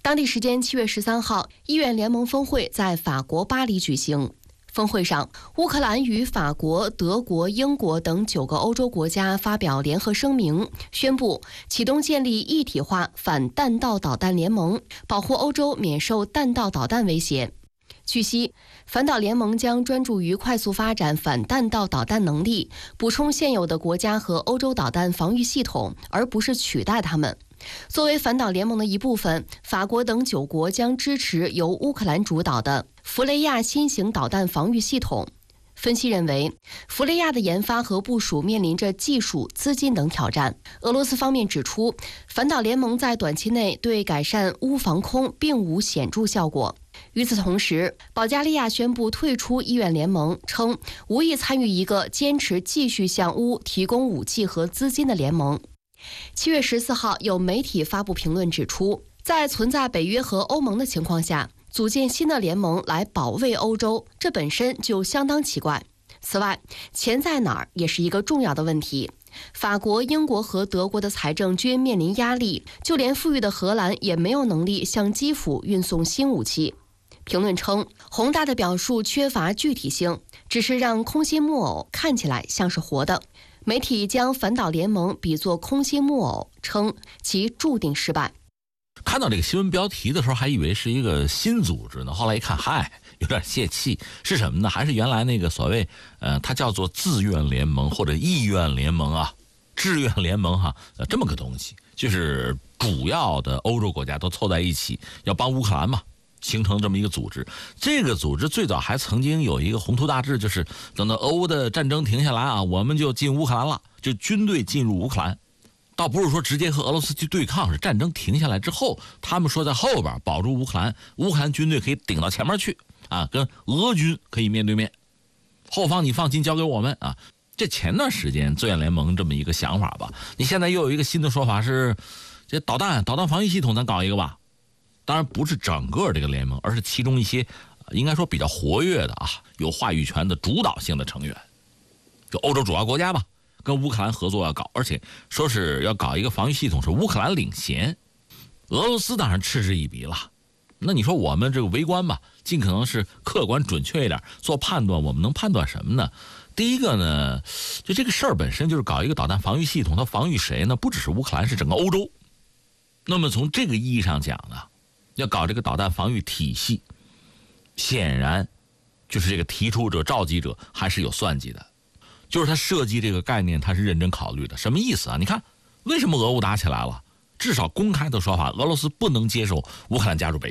当地时间7月13号，医院联盟峰会在法国巴黎举行。峰会上，乌克兰与法国、德国、英国等9个欧洲国家发表联合声明，宣布启动建立一体化反弹道导弹联盟，保护欧洲免受弹道导弹威胁。据悉，反导联盟将专注于快速发展反弹道导弹能力，补充现有的国家和欧洲导弹防御系统，而不是取代它们。作为反导联盟的一部分，法国等9国将支持由乌克兰主导的弗雷亚新型导弹防御系统。分析认为，弗雷亚的研发和部署面临着技术、资金等挑战。俄罗斯方面指出，反导联盟在短期内对改善乌防空并无显著效果。与此同时，保加利亚宣布退出医院联盟，称无意参与一个坚持继续向乌提供武器和资金的联盟。7月14号，有媒体发布评论指出，在存在北约和欧盟的情况下，组建新的联盟来保卫欧洲，这本身就相当奇怪。此外，钱在哪儿也是一个重要的问题。法国、英国和德国的财政均面临压力，就连富裕的荷兰也没有能力向基辅运送新武器。评论称，宏大的表述缺乏具体性，只是让空心木偶看起来像是活的。媒体将反导联盟比作空心木偶，称其注定失败。 看到这个新闻标题的时候，还以为是一个新组织呢，后来一看，嗨，有点泄气。是什么呢？还是原来那个所谓它叫做自愿联盟或者意愿联盟啊，志愿联盟哈，这么个东西，就是主要的欧洲国家都凑在一起，要帮乌克兰嘛，形成这么一个组织。这个组织最早还曾经有一个宏图大志，就是等到俄乌的战争停下来啊，我们就进乌克兰了，就军队进入乌克兰。倒不是说直接和俄罗斯去对抗，是战争停下来之后，他们说在后边保住乌克兰，乌克兰军队可以顶到前面去啊，跟俄军可以面对面，后方你放心交给我们啊。这前段时间自愿联盟这么一个想法吧，你现在又有一个新的说法是，这导弹防御系统咱搞一个吧。当然不是整个这个联盟，而是其中一些应该说比较活跃的啊，有话语权的主导性的成员，就欧洲主要国家吧，跟乌克兰合作要搞，而且说是要搞一个防御系统，是乌克兰领衔，俄罗斯当然嗤之以鼻了。那你说我们这个围观吧，尽可能是客观准确一点做判断，我们能判断什么呢？第一个呢，就这个事儿本身就是搞一个导弹防御系统，它防御谁呢？不只是乌克兰，是整个欧洲。那么从这个意义上讲呢，要搞这个导弹防御体系，显然就是这个提出者、召集者还是有算计的，就是他设计这个概念，他是认真考虑的。什么意思啊？你看，为什么俄乌打起来了？至少公开的说法，俄罗斯不能接受乌克兰加入北约。